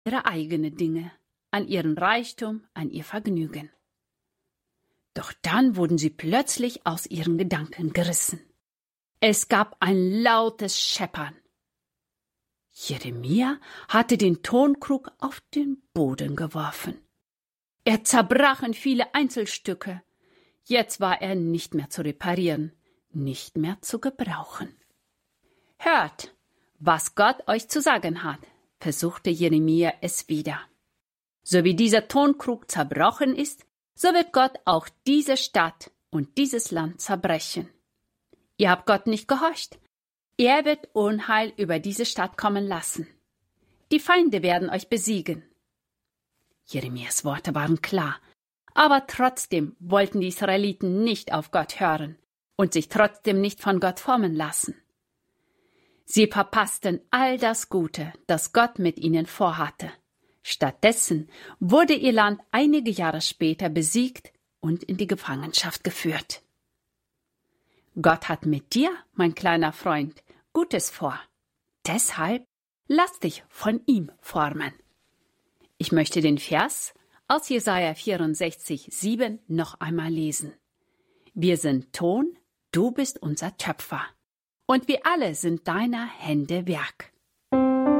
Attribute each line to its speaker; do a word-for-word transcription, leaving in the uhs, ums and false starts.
Speaker 1: ihre eigenen Dinge, an ihren Reichtum, an ihr Vergnügen. Doch dann wurden sie plötzlich aus ihren Gedanken gerissen. Es gab ein lautes Scheppern. Jeremia hatte den Tonkrug auf den Boden geworfen. Er zerbrach in viele Einzelstücke. Jetzt war er nicht mehr zu reparieren, nicht mehr zu gebrauchen. Hört, was Gott euch zu sagen hat, versuchte Jeremia es wieder. So wie dieser Tonkrug zerbrochen ist, so wird Gott auch diese Stadt und dieses Land zerbrechen. Ihr habt Gott nicht gehorcht. Er wird Unheil über diese Stadt kommen lassen. Die Feinde werden euch besiegen. Jeremias Worte waren klar, aber trotzdem wollten die Israeliten nicht auf Gott hören und sich trotzdem nicht von Gott formen lassen. Sie verpassten all das Gute, das Gott mit ihnen vorhatte. Stattdessen wurde ihr Land einige Jahre später besiegt und in die Gefangenschaft geführt. Gott hat mit dir, mein kleiner Freund, Gutes vor. Deshalb lass dich von ihm formen. Ich möchte den Vers aus Jesaja vierundsechzig, sieben noch einmal lesen. Wir sind Ton, du bist unser Töpfer, und wir alle sind deiner Hände Werk.